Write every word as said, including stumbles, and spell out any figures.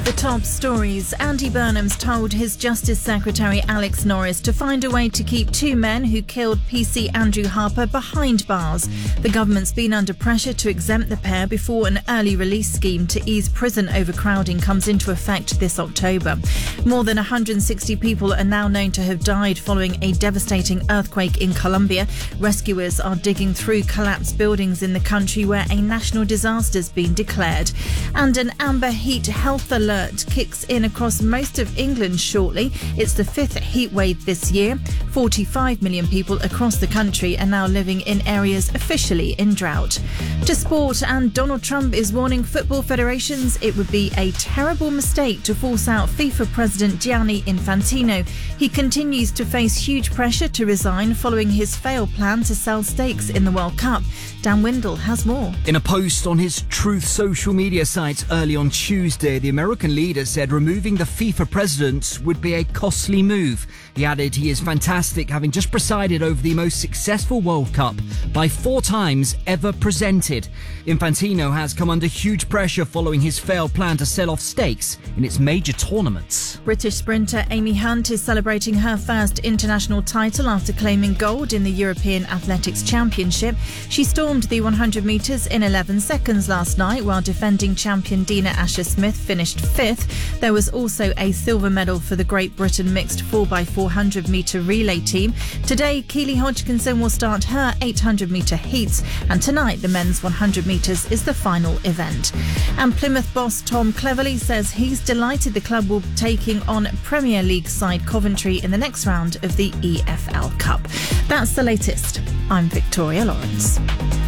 The top stories. Andy Burnham's told his Justice Secretary Alex Norris to find a way to keep two men who killed P C Andrew Harper behind bars. The government's been under pressure to exempt the pair before an early release scheme to ease prison overcrowding comes into effect this October. More than one hundred sixty people are now known to have died following a devastating earthquake in Colombia. Rescuers are digging through collapsed buildings in the country where a national disaster has been declared. And an amber heat health alert kicks in across most of England shortly. It's the fifth heat wave this year. forty-five million people across the country are now living in areas officially in drought. To sport, and Donald Trump is warning football federations it would be a terrible mistake to force out FIFA President Gianni Infantino. He continues to face huge pressure to resign following his failed plan to sell stakes in the World Cup. Dan Windle has more. In a post on his Truth social media site early on Tuesday, the American leader said removing the FIFA president would be a costly move. He added he is fantastic, having just presided over the most successful World Cup by four times ever presented. Infantino has come under huge pressure following his failed plan to sell off stakes in its major tournaments. British sprinter Amy Hunt is celebrating her first international title after claiming gold in the European Athletics Championship. She stormed the one hundred metres in eleven seconds last night, while defending champion Dina Asher-Smith finished fifth. There was also a silver medal for the Great Britain mixed four by four hundred metre relay team. Today, Keely Hodgkinson will start her eight hundred metre heats, and tonight the men's one hundred metres is the final event. And Plymouth boss Tom Cleverley says he's delighted the club will be taking on Premier League side Coventry in the next round of the E F L Cup. That's the latest. I'm Victoria Lawrence.